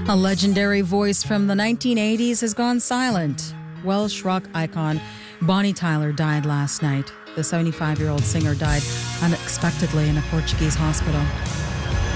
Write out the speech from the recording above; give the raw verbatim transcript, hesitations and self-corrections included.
A legendary voice from the nineteen eighties has gone silent. Welsh rock icon Bonnie Tyler died last night. The seventy-five-year-old singer died unexpectedly in a Portuguese hospital.